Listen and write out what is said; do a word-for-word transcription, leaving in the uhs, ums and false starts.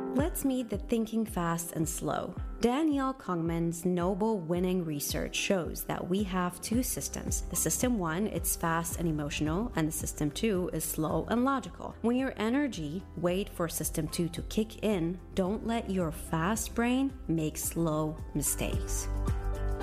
Let's meet the thinking fast and slow. Danielle Kahneman's Nobel-winning research shows that we have two systems. The system one, it's fast and emotional, and the system two is slow and logical. When your energy, wait for system two to kick in. Don't let your fast brain make slow mistakes.